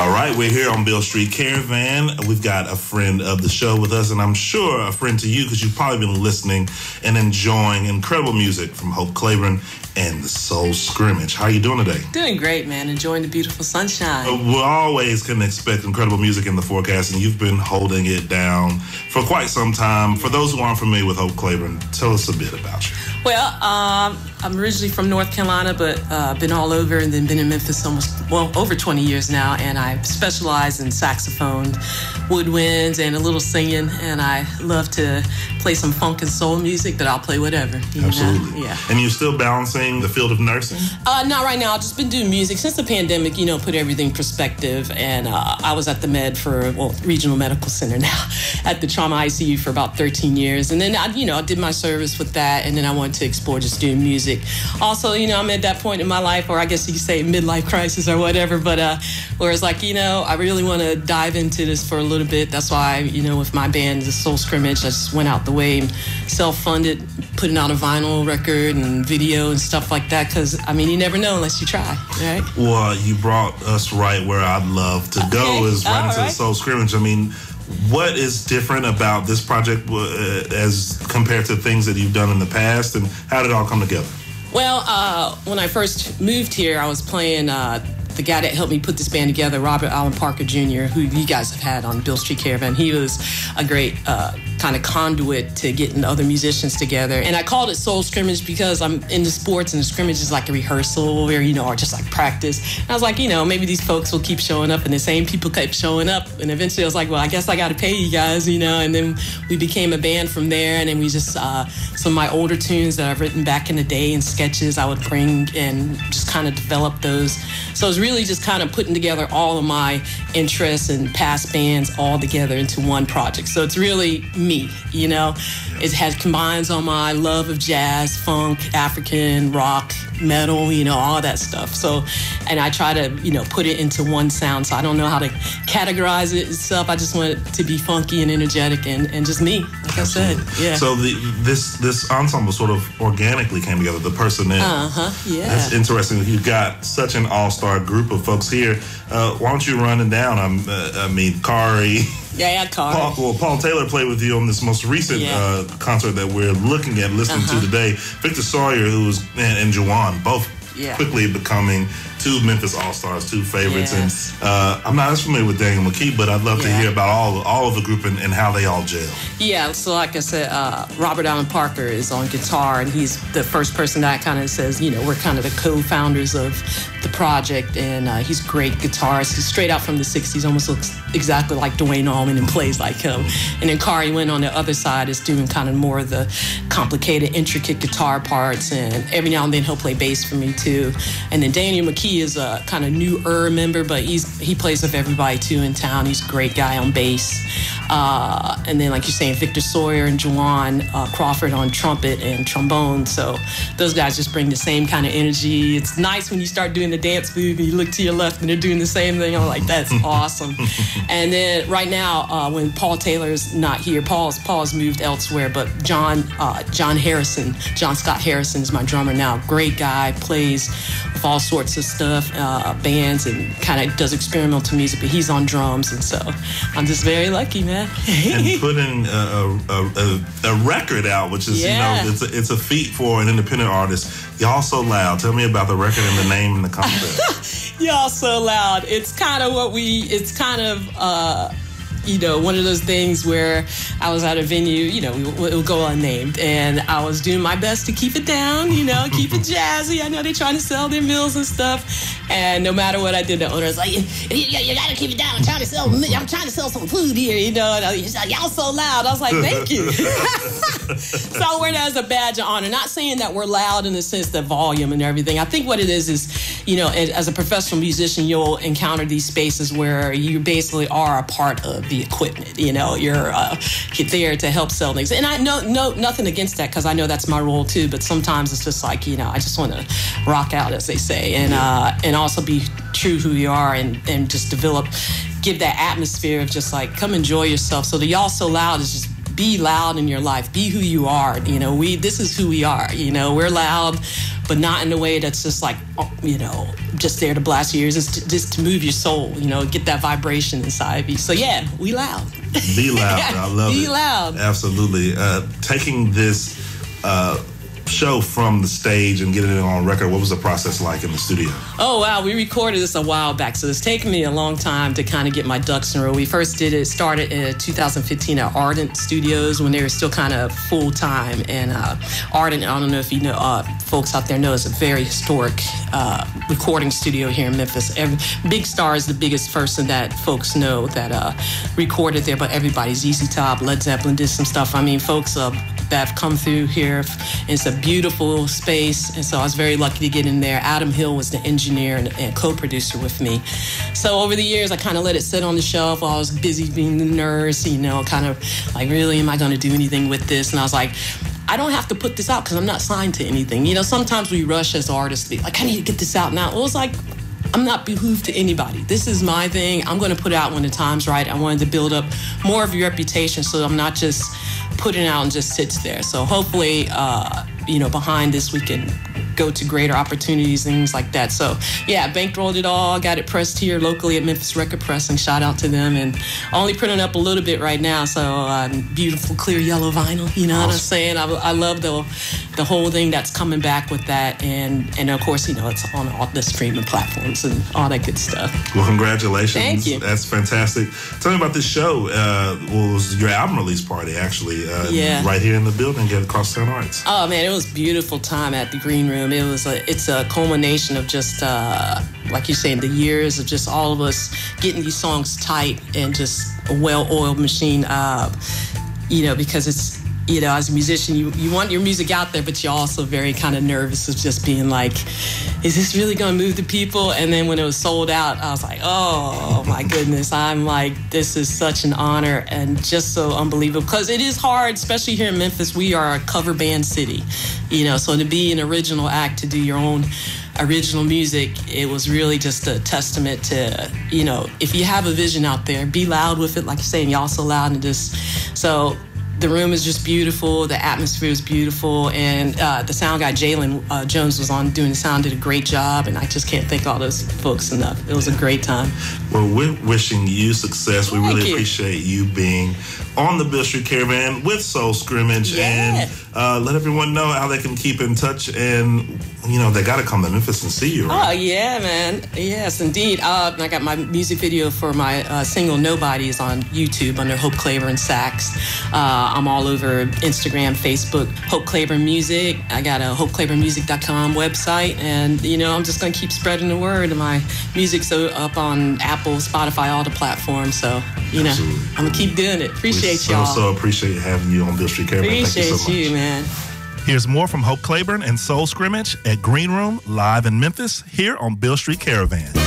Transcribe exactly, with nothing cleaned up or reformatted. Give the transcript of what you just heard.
All right, we're here on Beale Street Caravan. We've got a friend of the show with us, and I'm sure a friend to you because you've probably been listening and enjoying incredible music from Hope Claiborne and the Soul Scrimmage. How are you doing today? Doing great, man. Enjoying the beautiful sunshine. Uh, we always can expect incredible music in the forecast, and you've been holding it down for quite some time. For those who aren't familiar with Hope Claiborne, tell us a bit about you. Well, um, I'm originally from North Carolina, but uh, been all over and then been in Memphis almost, well, over twenty years now. And I specialize in saxophone, woodwinds, and a little singing. And I love to play some funk and soul music, but I'll play whatever. You Absolutely. know? Yeah. And you're still balancing the field of nursing? Uh, not right now. I've just been doing music. Since the pandemic, you know, put everything in perspective. And uh, I was at the Med for, well, Regional Medical Center now, at the Trauma I C U for about thirteen years. And then, I, you know, I did my service with that. And then I wanted to explore just doing music. Also, you know, I'm at that point in my life, or I guess you could say midlife crisis or whatever, but uh, where it's like, you know, I really want to dive into this for a little bit. That's why, you know, with my band, the Soul Scrimmage, I just went out the way, self-funded, putting out a vinyl record and video and stuff like that, because, I mean, you never know unless you try, right? Well, you brought us right where I'd love to go, okay. is right All into right. the Soul Scrimmage. I mean, what is different about this project uh, as compared to things that you've done in the past, and how did it all come together? Well, uh, when I first moved here, I was playing uh, the guy that helped me put this band together, Robert Allen Parker Junior, who you guys have had on Beale Street Caravan. He was a great uh, kind of conduit to getting other musicians together. And I called it Soul Scrimmage because I'm into sports, and the scrimmage is like a rehearsal or, you know, or just like practice. And I was like, you know, maybe these folks will keep showing up, and the same people kept showing up. And eventually I was like, well, I guess I got to pay you guys, you know. And then we became a band from there. And then we just, uh, some of my older tunes that I've written back in the day and sketches I would bring and just kind of develop those. So it's really just kind of putting together all of my interests and past bands all together into one project. So it's really me, you know. It has combines all my love of jazz, funk, African, rock, metal, you know, all that stuff. So, and I try to, you know, put it into one sound. So I don't know how to categorize it itself. I just want it to be funky and energetic and, and just me, like Absolutely. I said. Yeah. So the, this this ensemble sort of organically came together, the personnel. Uh-huh, yeah. That's interesting. You've got such an all-star group of folks here. Uh, why don't you run it down? I'm, uh, I mean, Kari. Yeah, yeah, Kari. Paul, well, Paul Taylor played with you on this most recent Yeah. uh, concert that we're looking at, listening Uh-huh. to today. Victor Sawyer, who was, and, and Juwan, both Yeah. quickly becoming two Memphis All-Stars, two favorites. Yes. And uh, I'm not as familiar with Daniel McKee, but I'd love to Yeah. hear about all, all of the group and, and how they all gel. Yeah, so like I said, uh, Robert Allen Parker is on guitar, and he's the first person that kind of says, you know, we're kind of the co-founders of the project, and uh, he's a great guitarist. He's straight out from the sixties, almost looks exactly like Duane Allman and plays like him. And then Kari went on the other side, is doing kind of more of the complicated, intricate guitar parts, and every now and then he'll play bass for me too. And then Daniel McKee is a kind of newer member, but he's he plays with everybody too in town. He's a great guy on bass. Uh, and then, like you're saying, Victor Sawyer and Juwan uh, Crawford on trumpet and trombone. So those guys just bring the same kind of energy. It's nice when you start doing the dance move and you look to your left and they're doing the same thing. I'm like, that's awesome. And then right now, uh, when Paul Taylor's not here, Paul's Paul's moved elsewhere, but John uh, John Harrison, John Scott Harrison is my drummer now. Great guy, plays with all sorts of stuff, uh, bands, and kind of does experimental music, but he's on drums, and so I'm just very lucky, man. And putting a, a, a, a record out, which is, Yeah. you know, it's a, it's a feat for an independent artist. Y'all So Loud. Tell me about the record and the name and the concept. Y'all So Loud. It's kind of what we, it's kind of, uh, you know, one of those things where I was at a venue, you know, it will go unnamed, and I was doing my best to keep it down, you know, keep it jazzy. I know they're trying to sell their meals and stuff, and no matter what I did, the owner was like, you, you, you gotta keep it down. I'm trying to sell, I'm trying to sell some food here, you know. And he's like, y'all so loud. I was like, thank you. So I wear that as a badge of honor. Not saying that we're loud in the sense that volume and everything. I think what it is is, you know, as a professional musician, you'll encounter these spaces where you basically are a part of the equipment. You know, you're uh, there to help sell things. And I know no nothing against that, because I know that's my role too. But sometimes it's just like, you know, I just want to rock out, as they say, and uh, and also be true who you are, and and just develop, give that atmosphere of just like, come enjoy yourself. So the Y'all So Loud is just be loud in your life. Be who you are. You know, we this is who we are. You know, we're loud, but not in a way that's just like, you know, just there to blast your ears. It's to, just to move your soul, you know, get that vibration inside of you. So yeah, we loud. Be loud. I love be it. Be loud. Absolutely. Uh, taking this uh, show from the stage and getting it on record, what was the process like in the studio? Oh, wow. We recorded this a while back, so it's taken me a long time to kind of get my ducks in a row. We first did it, started in two thousand fifteen at Ardent Studios when they were still kind of full-time. And uh, Ardent, I don't know if you know, uh, folks out there know, it's a very historic uh, recording studio here in Memphis. Every, Big Star is the biggest person that folks know that uh, recorded there, but everybody's Z Z Top, Led Zeppelin did some stuff. I mean, folks uh, that have come through here, it's a beautiful space, and so I was very lucky to get in there. Adam Hill was the engineer and, and co-producer with me. So over the years, I kind of let it sit on the shelf while I was busy being the nurse, you know, kind of like, really, am I going to do anything with this? And I was like, I don't have to put this out because I'm not signed to anything. You know, sometimes we rush as artists, like, I need to get this out now. Well, it was like, I'm not behooved to anybody. This is my thing. I'm going to put it out when the time's right. I wanted to build up more of your reputation so I'm not just putting it out and just sits there. So hopefully, uh, you know, behind this, we can go to greater opportunities, things like that. So yeah, bankrolled it all, got it pressed here locally at Memphis Record Pressing. Shout out to them. And only printing up a little bit right now. So uh, beautiful clear yellow vinyl, you know awesome. What I'm saying? I, I love the the whole thing that's coming back with that. And, and of course, you know, it's on all the streaming platforms and all that good stuff. Well, congratulations. Thank you. That's fantastic. Tell me about this show. Uh, well, it was your album release party, actually, uh, yeah. right here in the building at Crosstown Arts. Oh, man, it was a beautiful time at the Green Room. It was a, it's a culmination of just, uh, like you're saying, the years of just all of us getting these songs tight and just a well-oiled machine, uh, you know, because it's, you know, as a musician, you, you want your music out there, but you're also very kind of nervous of just being like, is this really going to move the people? And then when it was sold out, I was like, oh, my goodness. I'm like, this is such an honor and just so unbelievable. Because it is hard, especially here in Memphis. We are a cover band city, you know, so to be an original act, to do your own original music, it was really just a testament to, you know, if you have a vision out there, be loud with it. Like you're saying, y'all so loud and just, so... The room is just beautiful. The atmosphere is beautiful. And uh, the sound guy, Jalen uh, Jones, was on doing the sound, did a great job. And I just can't thank all those folks enough. It was a great time. Well, we're wishing you success. We thank really you. appreciate you being on the Beale Street Caravan with Soul Scrimmage. Yeah. And uh, let everyone know how they can keep in touch. And, you know, they got to come to Memphis and see you, right? Oh, yeah, man. Yes, indeed. Uh, I got my music video for my uh, single Nobody is on YouTube under Hope Claiborne Sax. Uh, I'm all over Instagram, Facebook, Hope Claiborne Music. I got a hope claiborne music dot com website. And, you know, I'm just going to keep spreading the word. My music's up on Apple, Spotify, all the platforms. So, you know, Absolutely. I'm going to keep doing it. Appreciate we so, y'all. so appreciate having you on Beale Street Caravan. Appreciate Thank you so much. you, man. Here's more from Hope Claiborne and Soul Scrimmage at Green Room, live in Memphis, here on Beale Street Caravan.